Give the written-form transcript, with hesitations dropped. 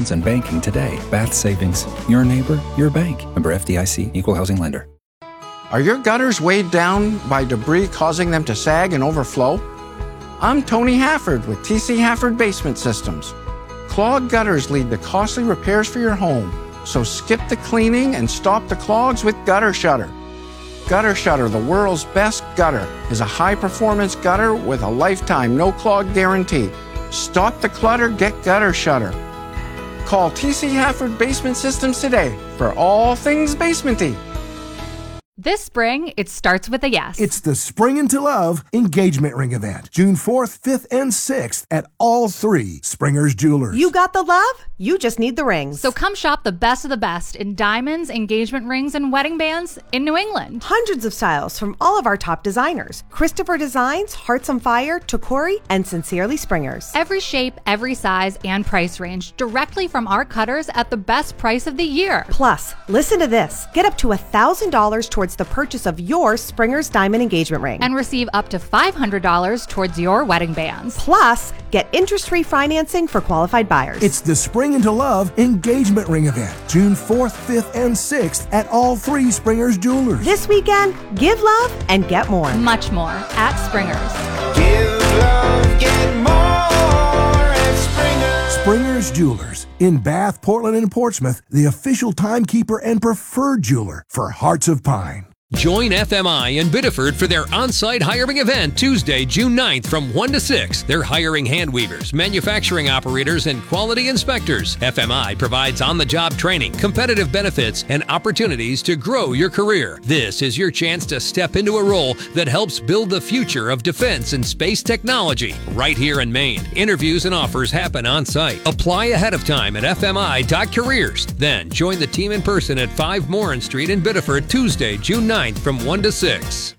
loans and banking today. Bath Savings. Your neighbor, your bank. Member FDIC, Equal Housing Lender. Are your gutters weighed down by debris causing them to sag and overflow? I'm Tony Hafford with TC Hafford Basement Systems. Clogged gutters lead to costly repairs for your home, so skip the cleaning and stop the clogs with Gutter Shutter. Gutter Shutter, the world's best gutter, is a high-performance gutter with a lifetime no-clog guarantee. Stop the clutter, get Gutter Shutter. Call TC Hafford Basement Systems today for all things basementy. This spring, it starts with a yes. It's the Spring Into Love engagement ring event, June 4th, 5th, and 6th at all three Springer's Jewelers. You got the love, you just need the rings. So come shop the best of the best in diamonds, engagement rings, and wedding bands in New England. Hundreds of styles from all of our top designers. Christopher Designs, Hearts on Fire, Tokori, and Sincerely Springers. Every shape, every size, and price range directly from our cutters at the best price of the year. Plus, listen to this. Get up to $1,000 towards the purchase of your Springer's diamond engagement ring. And receive up to $500 towards your wedding bands. Plus, get interest-free financing for qualified buyers. It's the Spring Into Love engagement ring event, June 4th, 5th, and 6th at all three Springer's Jewelers. This weekend, give love and get more. Much more at Springer's. Give love, get more at Springer's. Springer's Jewelers in Bath, Portland, and Portsmouth, the official timekeeper and preferred jeweler for Hearts of Pine. Join FMI in Biddeford for their on-site hiring event Tuesday, June 9th from 1 to 6. They're hiring hand weavers, manufacturing operators, and quality inspectors. FMI provides on-the-job training, competitive benefits, and opportunities to grow your career. This is your chance to step into a role that helps build the future of defense and space technology right here in Maine. Interviews and offers happen on-site. Apply ahead of time at fmi.careers. Then join the team in person at 5 Morin Street in Biddeford Tuesday, June 9th from 1 to 6.